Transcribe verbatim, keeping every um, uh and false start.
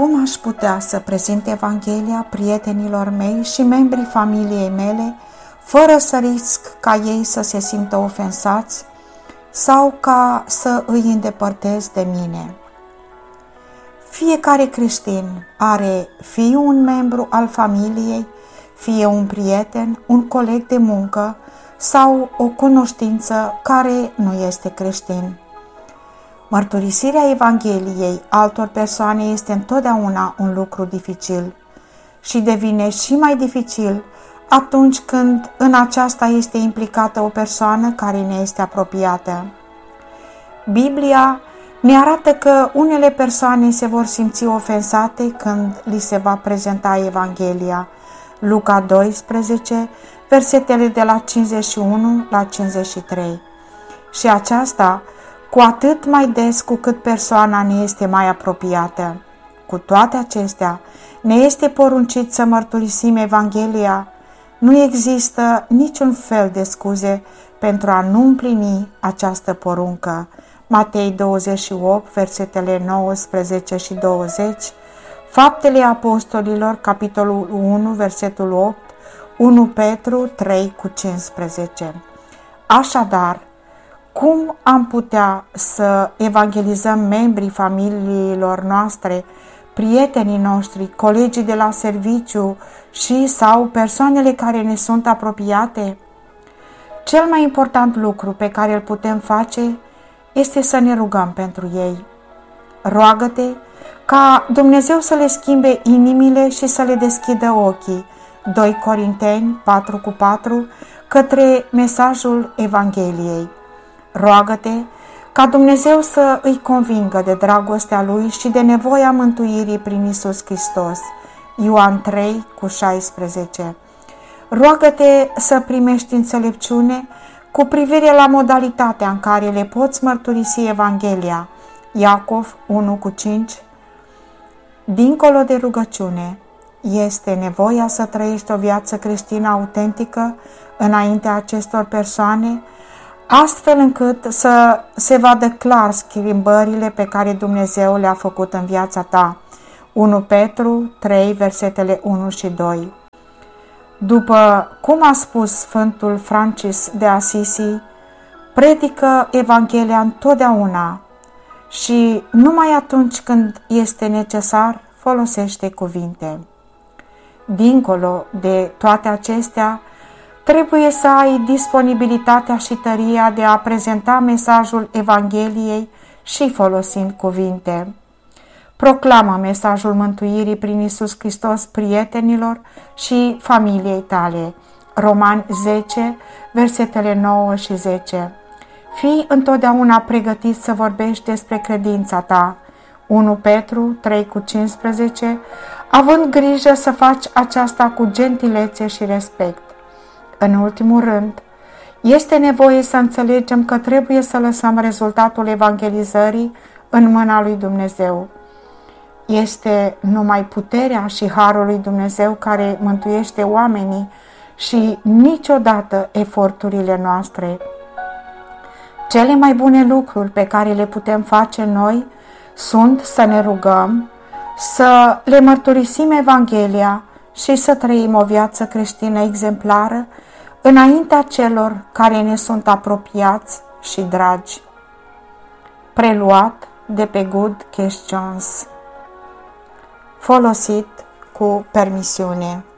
cum aș putea să prezint Evanghelia prietenilor mei și membrii familiei mele, fără să risc ca ei să se simtă ofensați sau ca să îi îndepărtez de mine. Fiecare creștin are fie un membru al familiei, fie un prieten, un coleg de muncă sau o cunoștință care nu este creștin. Mărturisirea Evangheliei altor persoane este întotdeauna un lucru dificil și devine și mai dificil atunci când în aceasta este implicată o persoană care ne este apropiată. Biblia ne arată că unele persoane se vor simți ofensate când li se va prezenta Evanghelia. Luca doisprezece, versetele de la cincizeci și unu la cincizeci și trei. Și aceasta cu atât mai des cu cât persoana ne este mai apropiată. Cu toate acestea, ne este poruncit să mărturisim Evanghelia. Nu există niciun fel de scuze pentru a nu împlini această poruncă. Matei douăzeci și opt, versetele nouăsprezece și douăzeci, Faptele Apostolilor, capitolul unu, versetul opt, unu Petru trei cu cincisprezece. Așadar, cum am putea să evangelizăm membrii familiilor noastre, prietenii noștri, colegii de la serviciu și sau persoanele care ne sunt apropiate? Cel mai important lucru pe care îl putem face este să ne rugăm pentru ei. Roagă-te ca Dumnezeu să le schimbe inimile și să le deschidă ochii. doi Corinteni patru cu patru, către mesajul Evangheliei. Roagă-te ca Dumnezeu să îi convingă de dragostea Lui și de nevoia mântuirii prin Iisus Hristos. Ioan trei cu șaisprezece. Roagă-te să primești înțelepciune cu privire la modalitatea în care le poți mărturisi Evanghelia. Iacov unu cu cinci. Dincolo de rugăciune, este nevoia să trăiești o viață creștină autentică înaintea acestor persoane, astfel încât să se vadă clar schimbările pe care Dumnezeu le-a făcut în viața ta. unu Petru trei, versetele unu și doi. După cum a spus Sfântul Francis de Assisi, predică Evanghelia întotdeauna și numai atunci când este necesar folosește cuvinte. Dincolo de toate acestea, trebuie să ai disponibilitatea și tăria de a prezenta mesajul Evangheliei și folosind cuvinte. Proclamă mesajul mântuirii prin Iisus Hristos prietenilor și familiei tale. Romani zece, versetele nouă și zece. Fii întotdeauna pregătit să vorbești despre credința ta. unu Petru trei cu cincisprezece, având grijă să faci aceasta cu gentilețe și respect. În ultimul rând, este nevoie să înțelegem că trebuie să lăsăm rezultatul evangelizării în mâna lui Dumnezeu. Este numai puterea și harul lui Dumnezeu care mântuiește oamenii și niciodată eforturile noastre. Cele mai bune lucruri pe care le putem face noi sunt să ne rugăm, să le mărturisim Evanghelia și să trăim o viață creștină exemplară înaintea celor care ne sunt apropiați și dragi. Preluat de pe Good Cash Jones. Folosit cu permisiune.